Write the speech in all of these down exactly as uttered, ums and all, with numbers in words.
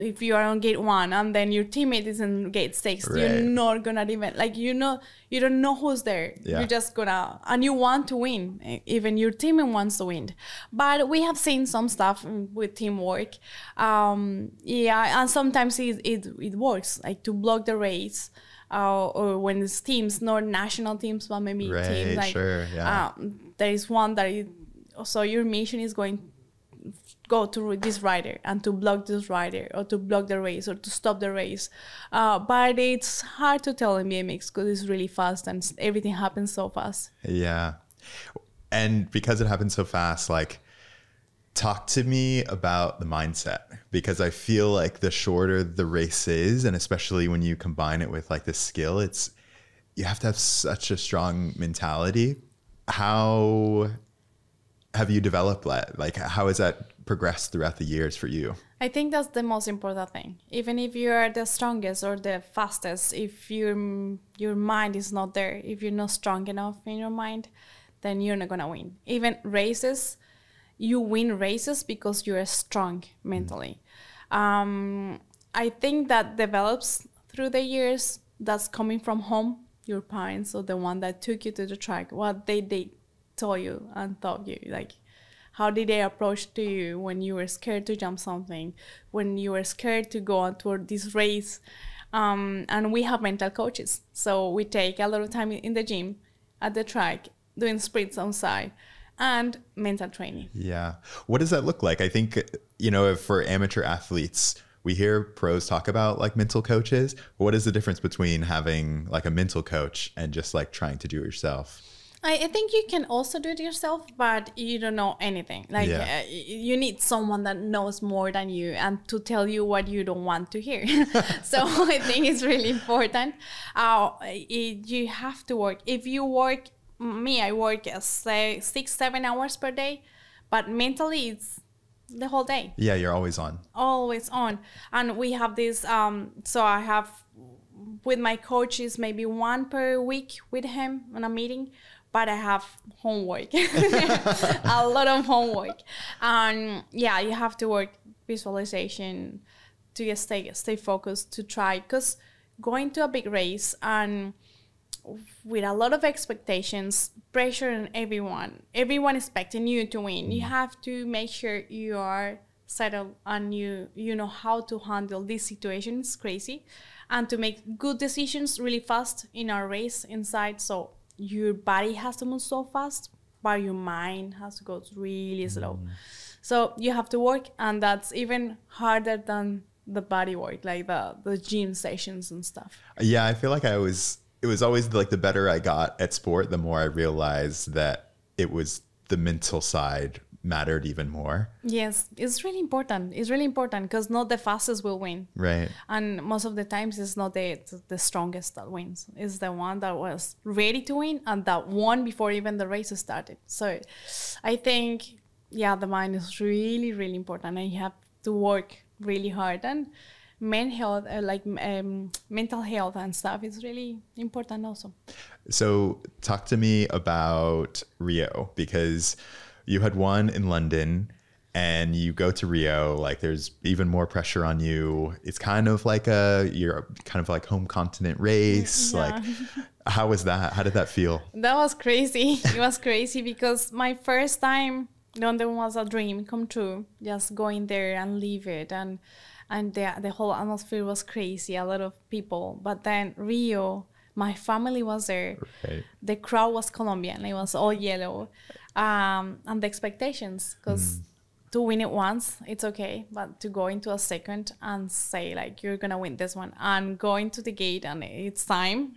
if you are on gate one and then your teammate is in gate six, right. You're not gonna even like you know you don't know who's there. Yeah. You're just gonna and you want to win. Even your teammate wants to win. But we have seen some stuff with teamwork. Um, yeah, and sometimes it it, it works like to block the race. Uh, or when it's teams, not national teams, but maybe right, teams like sure, yeah. um, there is one that is, so your mission is going go to this rider and to block this rider or to block the race or to stop the race. Uh, but it's hard to tell in B M X because it's really fast and everything happens so fast. Yeah. And because it happens so fast, like talk to me about the mindset, because I feel like the shorter the race is, and especially when you combine it with like the skill, it's, you have to have such a strong mentality. How have you developed that? Like, how has that progressed throughout the years for you? I think that's the most important thing. Even if you are the strongest or the fastest, if your your mind is not there, if you're not strong enough in your mind, then you're not gonna win. Even races, you win races because you're strong mentally. Mm. Um, I think that develops through the years. That's coming from home, your parents or the one that took you to the track, what they they told you and taught you, like. How did they approach to you when you were scared to jump something, when you were scared to go on toward this race? Um, and we have mental coaches. So we take a lot of time in the gym, at the track, doing sprints on site, and mental training. Yeah. What does that look like? I think, you know, for amateur athletes, we hear pros talk about like mental coaches. What is the difference between having like a mental coach and just like trying to do it yourself? I think you can also do it yourself, but you don't know anything. Like yeah. uh, you need someone that knows more than you and to tell you what you don't want to hear. So I think it's really important. Uh, it, you have to work. If you work, me, I work uh, say six, seven hours per day, but mentally it's the whole day. Yeah, you're always on. Always on. And we have this, um, so I have with my coaches maybe one per week with him on a meeting. But I have homework, a lot of homework. And yeah, you have to work visualization to stay stay focused, to try. Because going to a big race and with a lot of expectations, pressure on everyone, everyone expecting you to win, you have to make sure you are settled and you, you know how to handle these situations, crazy, and to make good decisions really fast in our race inside. So your body has to move so fast, but your mind has to go really slow. Mm. So you have to work, and that's even harder than the body work, like the, the gym sessions and stuff. Yeah, I feel like I was, it was always like the better I got at sport, the more I realized that it was the mental side mattered even more. Yes, it's really important. It's really important because not the fastest will win. Right. And most of the times it's not the the strongest that wins. It's the one that was ready to win and that won before even the race started. So I think, yeah, the mind is really, really important and you have to work really hard. And mental health, uh, like um, mental health and stuff is really important also. So talk to me about Rio, because you had won in London and you go to Rio, like there's even more pressure on you. It's kind of like a, you're kind of like home continent race. Yeah. Like, how was that? How did that feel? That was crazy. It was crazy because my first time, London was a dream come true. Just going there and leave it. And, and the, the whole atmosphere was crazy. A lot of people. But then Rio, my family was there. Right. The crowd was Colombian. It was all yellow. Um, and the expectations, because mm. to win it once, it's okay. But to go into a second and say, like, you're going to win this one and going to the gate and it's time,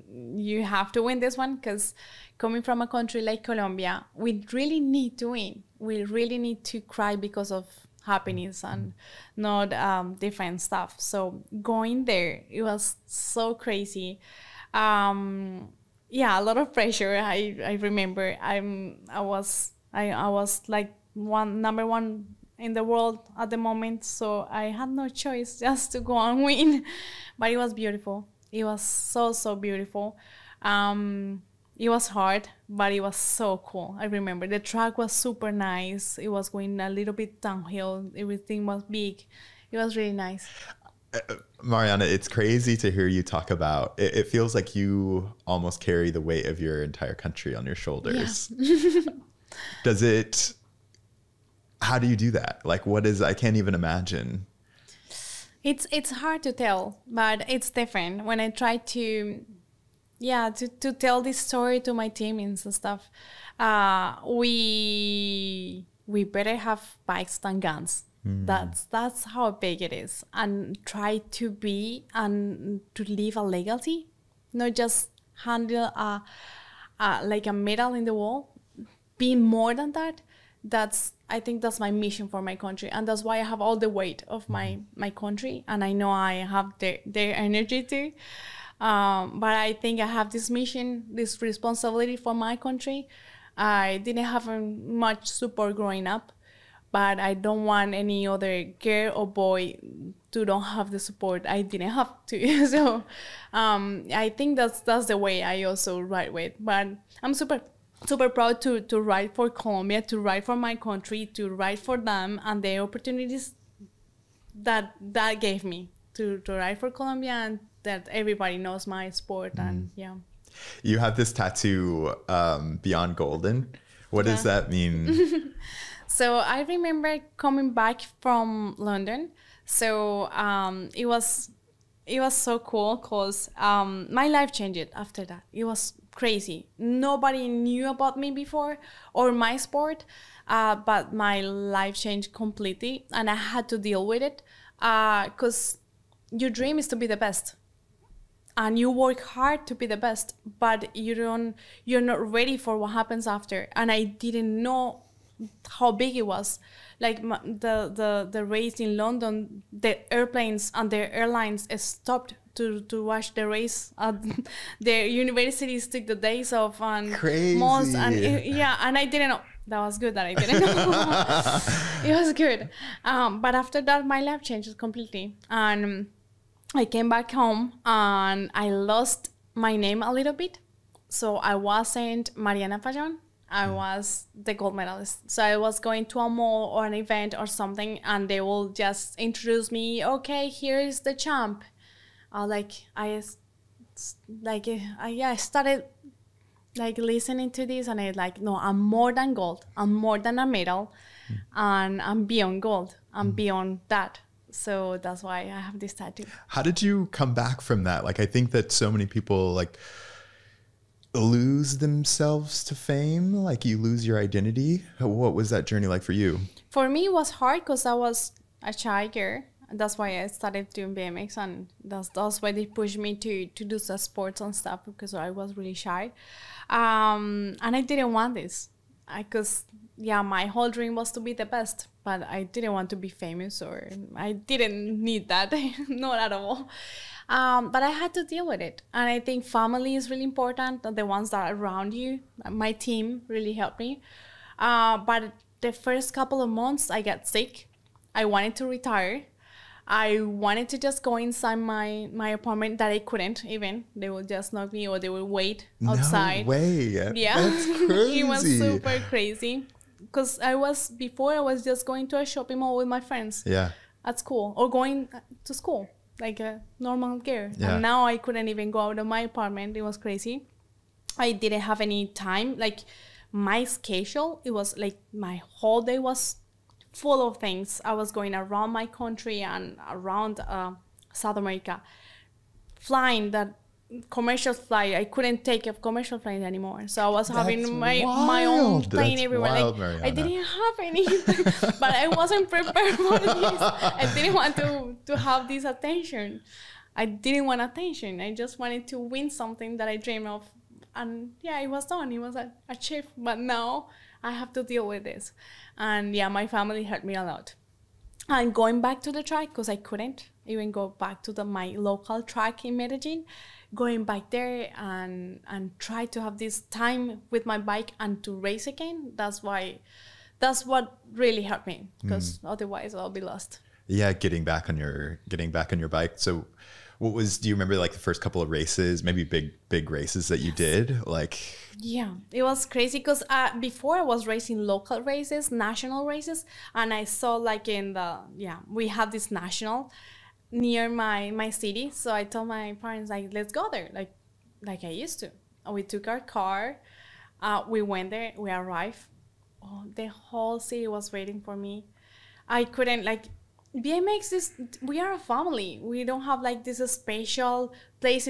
you have to win this one. Because coming from a country like Colombia, we really need to win. We really need to cry because of happiness and not um, different stuff. So going there, it was so crazy. Um, yeah, a lot of pressure. I, I remember I'm I was I, I was like one number one in the world at the moment, so I had no choice just to go and win. But it was beautiful. It was so so beautiful. Um, it was hard, but it was so cool. I remember the track was super nice. It was going a little bit downhill. Everything was big. it was really nice. Mariana, it's crazy to hear you talk about it. It feels like you almost carry the weight of your entire country on your shoulders. Yeah. Does it, how do you do that? Like, what is, I can't even imagine. It's it's hard to tell, but it's different when I try to, yeah, to, to tell this story to my teammates and stuff. Uh, we we better have bikes than guns. Mm. That's that's how big it is, and try to be and to live a legacy, not just handle a, a like a medal in the wall. Being more than that, that's I think that's my mission for my country, and that's why I have all the weight of my my country, and I know I have their their energy too. Um, but I think I have this mission, this responsibility for my country. I didn't have much support growing up. But I don't want any other girl or boy to don't have the support I didn't have to. So um, I think that's that's the way I also ride with. But I'm super super proud to to ride for Colombia, to ride for my country, to ride for them, and the opportunities that that gave me to to ride for Colombia, and that everybody knows my sport. Mm. And yeah. You have this tattoo, um, Beyond Golden. What yeah. does that mean? So I remember coming back from London. So um, it was it was so cool because um, my life changed after that. It was crazy. Nobody knew about me before or my sport, uh, but my life changed completely, and I had to deal with it because uh, your dream is to be the best. And you work hard to be the best, but you don't, you're not ready for what happens after. And I didn't know how big it was. Like the, the, the race in London, the airplanes and the airlines stopped to, to watch the race. Uh, the universities took the days off and Crazy. months. And it, yeah, and I didn't know. That was good that I didn't know. It was good. Um, but after that, my life changed completely. And I came back home and I lost my name a little bit. So I wasn't Mariana Fajon. I was the gold medalist. So I was going to a mall or an event or something, and they will just introduce me. Okay, here is the champ. Uh, like I, like I, yeah, I started like listening to this, and I like, no, I'm more than gold. I'm more than a medal, mm. and I'm beyond gold. I'm mm. beyond that. So that's why I have this tattoo. How did you come back from that? Like, I think that so many people like lose themselves to fame. Like, you lose your identity. What was that journey like for you? For me, it was hard because I was a shy girl. That's why I started doing B M X, and that's that's why they pushed me to to do some sports and stuff, because I was really shy, um, and I didn't want this. Because yeah, my whole dream was to be the best, but I didn't want to be famous, or I didn't need that, not at all. Um, but I had to deal with it, and I think family is really important. The ones that are around you, my team really helped me. Uh, but the first couple of months, I got sick. I wanted to retire. I wanted to just go inside my, my apartment that I couldn't even. They would just knock me, or they would wait outside. No way. Yeah. That's crazy. It was super crazy. Because I was, before I was just going to a shopping mall with my friends. Yeah. At school, or going to school like a normal girl. Yeah. And now I couldn't even go out of my apartment. It was crazy. I didn't have any time. Like my schedule, it was like my whole day was full of things. I was going around my country and around uh, South America, flying that commercial flight. I couldn't take a commercial flight anymore, so I was That's having my wild. my own plane That's everywhere. wild, like Mariana. I didn't have any, but I wasn't prepared for this. I didn't want to to have this attention. I didn't want attention. I just wanted to win something that I dreamed of, and yeah, it was done. It was a, achieved. But now I have to deal with this. And yeah, my family helped me a lot. And going back to the track, because I couldn't even go back to the my local track in Medellin, going back there and and try to have this time with my bike and to race again, that's why, that's what really helped me, because mm. otherwise I'll be lost. Yeah, getting back on your getting back on your bike. So What was, do you remember like the first couple of races, maybe big, big races that you did? Like, yeah, it was crazy because uh, before I was racing local races, national races, and I saw like in the, yeah, we have this national near my, my city. So I told my parents, like, let's go there, like, like I used to. And we took our car, uh, we went there, we arrived. Oh, the whole city was waiting for me. I couldn't, like, B M X is, we are a family. We don't have like this special place